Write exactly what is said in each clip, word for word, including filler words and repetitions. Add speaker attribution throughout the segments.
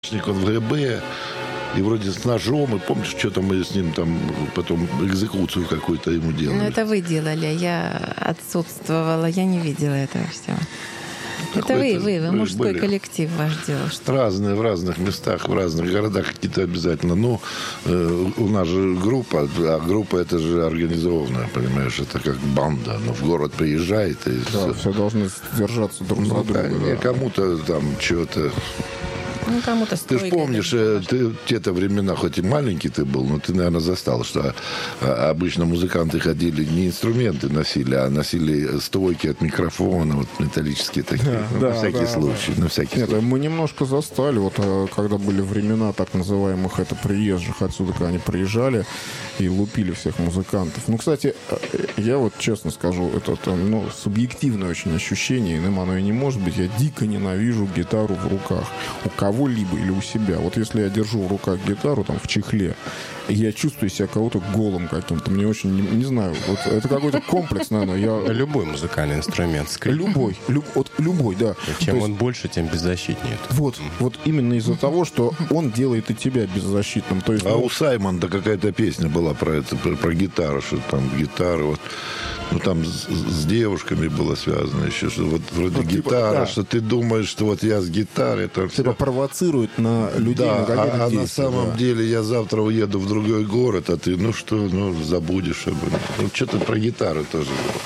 Speaker 1: Он в ГБ, и вроде с ножом, и помнишь, что там мы с ним там потом экзекуцию какую-то ему делали?
Speaker 2: Ну, это вы делали, я отсутствовала, я не видела этого всего. Это вы, вы, вы, мужской коллектив ваш делал. Что?
Speaker 1: Разные, в разных местах, в разных городах какие-то обязательно. Ну, э, у нас же группа, а группа это же организованная, понимаешь, это как банда. Ну, в город приезжает и...
Speaker 3: Да, все должны держаться друг за друга.
Speaker 1: Ну, да, кому-то там что-то...
Speaker 2: Ну, кому-то
Speaker 1: ты же помнишь, ты, те-то времена, хоть и маленький ты был, но ты, наверное, застал, что обычно музыканты ходили, не инструменты носили, а носили стойки от микрофона, вот металлические такие, да, ну, да, на всякий да, случай. Да. На всякий
Speaker 3: Нет,
Speaker 1: случай.
Speaker 3: Мы немножко застали, вот когда были времена так называемых это приезжих отсюда, когда они приезжали и лупили всех музыкантов. Ну, кстати, я вот честно скажу, это, это ну, субъективное очень ощущение, иным оно и не может быть. Я дико ненавижу гитару в руках. У кого-либо или у себя. Вот если я держу в руках гитару там в чехле, я чувствую себя кого-то голым каким-то. Мне очень, не, не знаю, вот это какой-то комплекс, наверное. Я...
Speaker 4: Любой музыкальный инструмент. Скрип.
Speaker 3: Любой, люб, вот, любой, да.
Speaker 4: Чем
Speaker 3: есть,
Speaker 4: он больше, тем беззащитнее.
Speaker 3: Вот, вот именно из-за того, что он делает и тебя беззащитным. То есть,
Speaker 1: а
Speaker 3: ну...
Speaker 1: у Саймона какая-то песня была про это, про, про гитару, что там гитара, вот, ну там с, с девушками было связано еще, что вот вроде ну, гитара, типа, да. Что ты думаешь, что вот я с гитарой. Там
Speaker 3: тебя
Speaker 1: все...
Speaker 3: провоцирует на людей.
Speaker 1: Да,
Speaker 3: на
Speaker 1: а, а
Speaker 3: действия,
Speaker 1: на самом
Speaker 3: да.
Speaker 1: деле я завтра уеду в другой город, а ты, ну что, ну забудешь об этом. Ну, что-то про гитару тоже было.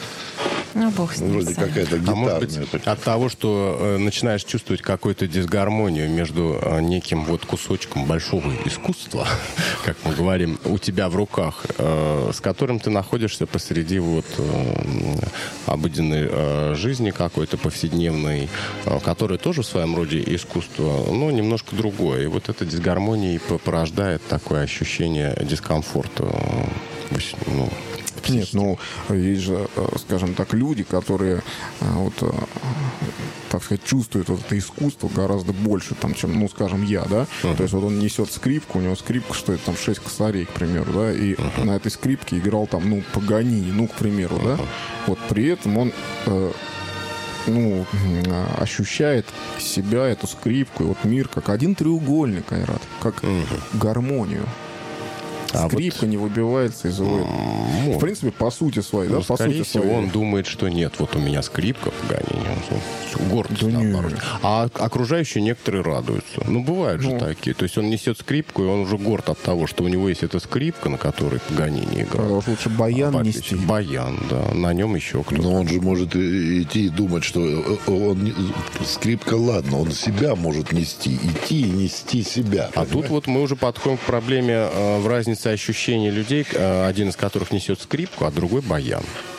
Speaker 2: Ну, бог с ним.
Speaker 1: Вроде какая-то гитарная.
Speaker 4: А может быть, от того, что э, начинаешь чувствовать какую-то дисгармонию между э, неким вот кусочком большого искусства, как мы говорим, у тебя в руках, э, с которым ты находишься посреди вот э, обыденной э, жизни какой-то повседневной, э, которая тоже в своем роде искусство, но немножко другое. И вот эта дисгармония и порождает такое ощущение дискомфорта. Э, ну,
Speaker 3: Нет, ну, есть же, скажем так, люди, которые вот, так сказать, чувствуют вот это искусство гораздо больше, там, чем, ну, скажем, я, да? Uh-huh. То есть вот он несет скрипку, у него скрипка стоит там шесть косарей, к примеру, да? И uh-huh. на этой скрипке играл там, ну, Паганини, ну, к примеру, uh-huh. да? Вот при этом он... Э, ну, ощущает себя, эту скрипку, и вот мир, как один треугольник, Айрат, как uh-huh. гармонию. А скрипка вот не выбивается из его... В принципе, по сути своей, ну, да? По
Speaker 4: скорее
Speaker 3: сути
Speaker 4: всего,
Speaker 3: своей.
Speaker 4: он думает, что нет, вот у меня скрипка в Паганини. Гордость,
Speaker 3: да
Speaker 4: наоборот. А окружающие некоторые радуются. Ну, бывают ну. же такие. То есть он несет скрипку, и он уже горд от того, что у него есть эта скрипка, на которой Паганини играл.
Speaker 3: А уж лучше баян
Speaker 4: а,
Speaker 3: нести.
Speaker 4: Баян, да. На нем еще кто-то.
Speaker 1: Но он же может идти и думать, что он... скрипка, ладно, он себя может нести. Идти и нести себя.
Speaker 4: А понимаешь? Тут вот мы уже подходим к проблеме э, в разнице ощущений людей, один из которых несет скрипку, а другой баян.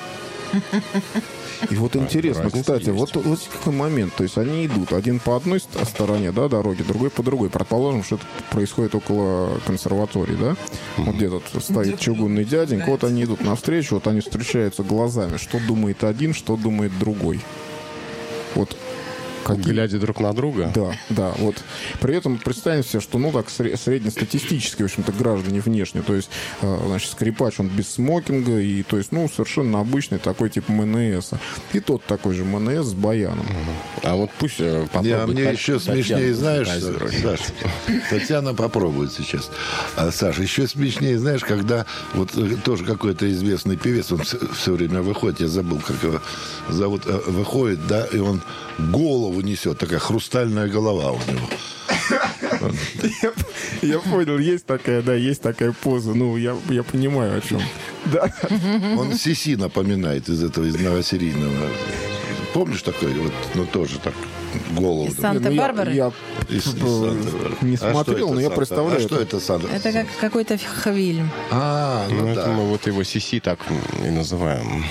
Speaker 3: И вот интересно, разница кстати, вот, вот какой момент. То есть они идут один по одной стороне, да, дороги, другой по другой. Предположим, что это происходит около консерватории, да? Mm-hmm. Вот где-то стоит чугунный дяденька, вот они идут навстречу, вот они встречаются глазами. Что думает один, что думает другой. Вот.
Speaker 4: Какие... Глядя друг на друга?
Speaker 3: Да, да. Вот. При этом представим себе, что, ну, так, среднестатистически, в общем-то, граждане внешне. То есть, значит, скрипач, он без смокинга, и, то есть, ну, совершенно обычный такой тип МНС. И тот такой же МНС с баяном.
Speaker 4: А вот пусть попробует.
Speaker 1: А мне так, еще смешнее, знаешь, Саш, Татьяна попробует сейчас. А, Саша, еще смешнее, знаешь, когда вот тоже какой-то известный певец, он все, все время выходит, я забыл, как его зовут, выходит, да, и он голову несет, такая хрустальная голова у него.
Speaker 3: Я, я понял, есть такая, да, есть такая поза. Ну, я, я понимаю, о чем. Да.
Speaker 1: Он Сиси напоминает из этого, из новосерийного. Помнишь такой? Вот, ну, тоже так, голову.
Speaker 2: Из Санта-Барбары?
Speaker 3: Я, я из, из не смотрел, а но я представляю.
Speaker 1: А что это Санта?
Speaker 2: Это как какой-то фильм.
Speaker 1: А, ну,
Speaker 4: ну
Speaker 1: да.
Speaker 4: Это мы вот его Сиси так и называем.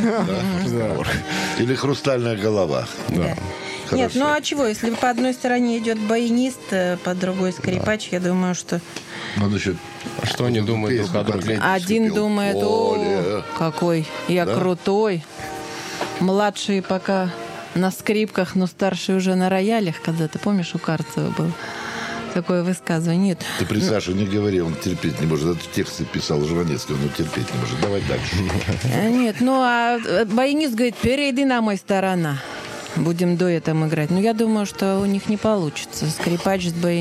Speaker 1: Или хрустальная голова.
Speaker 4: Да.
Speaker 2: Нет, ну а чего? Если по одной стороне идет баянист, по другой скрипач, я думаю, что...
Speaker 1: Он еще...
Speaker 4: Что они думают друг о друге?
Speaker 2: Один думает, о, какой я крутой. Младшие пока на скрипках, но старшие уже на роялях, когда ты помнишь, у Карцева был такое высказывание. Нет.
Speaker 1: Ты при Саше не говори, он терпеть не может. Этот текст писал Жванецкий, он терпеть не может. Давай дальше.
Speaker 2: Нет, ну а баянист говорит, перейди на мою сторону. будем дуэтом играть. Но я думаю, что у них не получится. Скрипач с